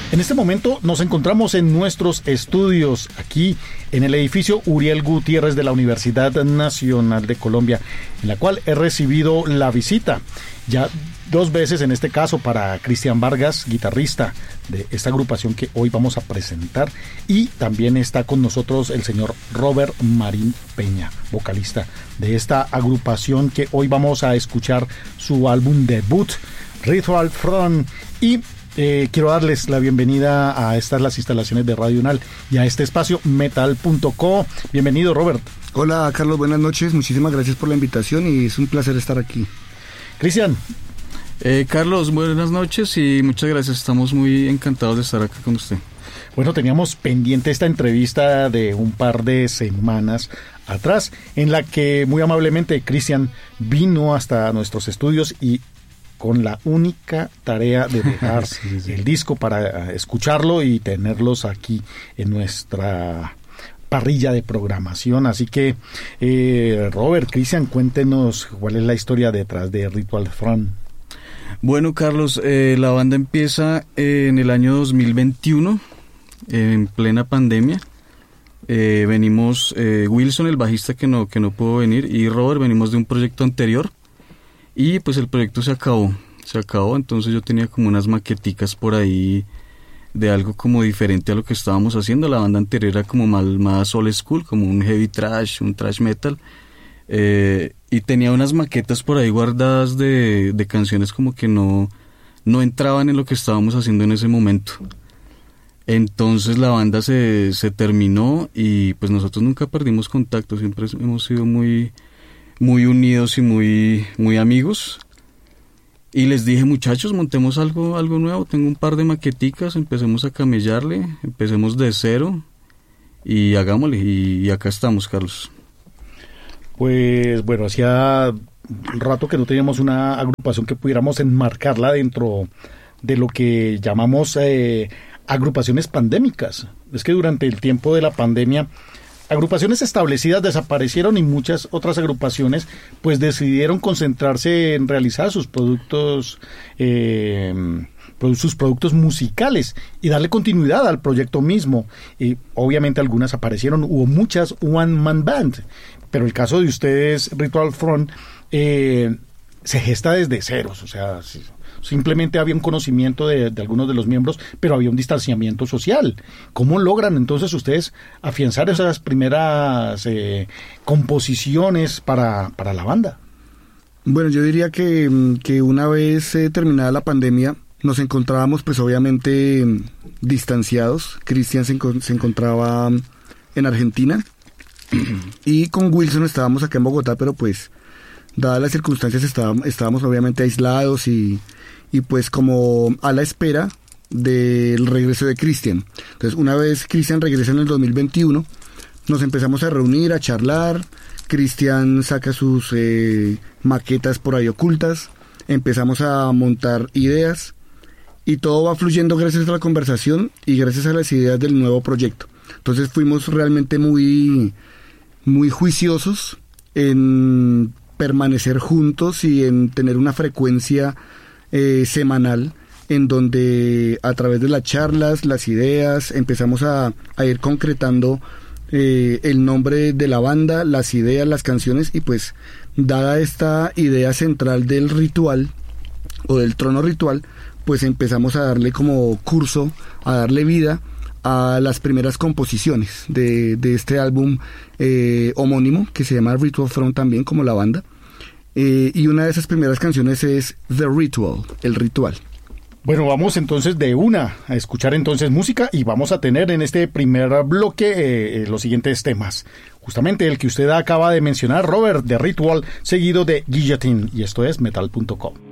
En este momento nos encontramos en nuestros estudios, aquí en el edificio Uriel Gutiérrez de la Universidad Nacional de Colombia, en la cual he recibido la visita, ya 2 veces en este caso, para Cristian Vargas, guitarrista de esta agrupación que hoy vamos a presentar, y también está con nosotros el señor Robert Marín Peña, vocalista de esta agrupación que hoy vamos a escuchar su álbum debut, Ritual Front, y quiero darles la bienvenida a las instalaciones de Radio UNAL y a este espacio metal.co. Bienvenido, Robert. Hola, Carlos, buenas noches, muchísimas gracias por la invitación y es un placer estar aquí. Cristian. Carlos, buenas noches y muchas gracias, estamos muy encantados de estar acá con usted. Bueno, teníamos pendiente esta entrevista de un par de semanas atrás, en la que muy amablemente Cristian vino hasta nuestros estudios y con la única tarea de dejar el disco para escucharlo y tenerlos aquí en nuestra parrilla de programación. Así que, Robert, Cristian, cuéntenos cuál es la historia detrás de Ritual Front. Bueno, Carlos, la banda empieza en el año 2021, en plena pandemia. Venimos, Wilson, el bajista que no pudo venir, y Robert, venimos de un proyecto anterior. Y pues el proyecto se acabó, entonces yo tenía como unas maqueticas por ahí de algo como diferente a lo que estábamos haciendo. La banda anterior era como más old school, como un heavy thrash, un thrash metal, y tenía unas maquetas por ahí guardadas de canciones como que no entraban en lo que estábamos haciendo en ese momento. Entonces la banda se terminó y pues nosotros nunca perdimos contacto, siempre hemos sido muy unidos y muy amigos. Y les dije, muchachos, montemos algo nuevo, tengo un par de maqueticas, empecemos a camellarle, empecemos de cero y hagámosle, y acá estamos, Carlos. Pues bueno, hacía un rato que no teníamos una agrupación que pudiéramos enmarcarla dentro de lo que llamamos agrupaciones pandémicas. Es que durante el tiempo de la pandemia agrupaciones establecidas desaparecieron y muchas otras agrupaciones pues decidieron concentrarse en realizar sus productos musicales y darle continuidad al proyecto mismo. Y obviamente algunas aparecieron, hubo muchas one man band, pero el caso de ustedes, Ritual Front, se gesta desde ceros, o sea, simplemente había un conocimiento de algunos de los miembros, pero había un distanciamiento social. ¿Cómo logran entonces ustedes afianzar esas primeras composiciones para la banda? Bueno, yo diría que una vez terminada la pandemia, nos encontrábamos pues obviamente distanciados. Cristian se encontraba en Argentina y con Wilson estábamos acá en Bogotá, pero pues dadas las circunstancias estábamos obviamente aislados y pues como a la espera del regreso de Cristian. Entonces, una vez Cristian regresa en el 2021, nos empezamos a reunir, a charlar. Cristian saca sus maquetas por ahí ocultas, empezamos a montar ideas y todo va fluyendo gracias a la conversación y gracias a las ideas del nuevo proyecto. Entonces fuimos realmente muy juiciosos en permanecer juntos y en tener una frecuencia semanal en donde a través de las charlas, las ideas, empezamos a ir concretando el nombre de la banda, las ideas, las canciones, y pues dada esta idea central del ritual o del trono ritual, pues empezamos a darle como curso, a darle vida a las primeras composiciones de este álbum homónimo que se llama Ritual Front también, como la banda. Y una de esas primeras canciones es The Ritual, el ritual. Bueno, vamos entonces de una a escuchar entonces música y vamos a tener en este primer bloque los siguientes temas. Justamente el que usted acaba de mencionar, Robert, The Ritual, seguido de Guillotine, y esto es metal.com.